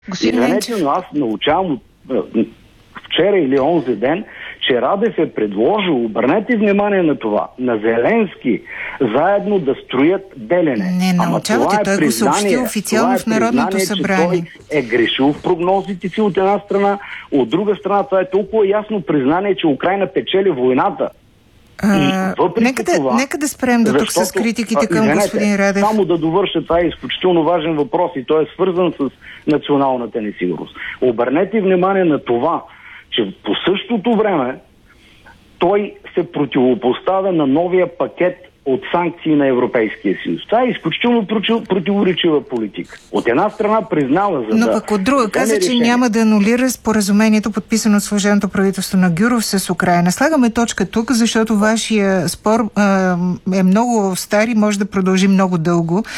Извинете, но аз научавам вчера или онзи ден, че Радев е предложил, обърнете внимание на това, на Зеленски заедно да строят Белене. Не научавате, той го съобщи официално в Народното събрание. Той е грешил в прогнозите си от една страна, от друга страна това е толкова ясно признание, че Украйна печели войната. Нека да спрем до тук с критиките към господин Радев. Само да довърша, това е изключително важен въпрос и той е свързан с националната несигурност. Обърнете внимание на това, че по същото време той се противопоставя на новия пакет от санкции на Европейския съюз. Това е изключително противоречива политика. От една страна признава, но пък от друга каза, че няма да анулира споразумението, подписано от служебното правителство на Гюров с Украйна. Слагаме точка тук, защото вашия спор е много стар и може да продължи много дълго.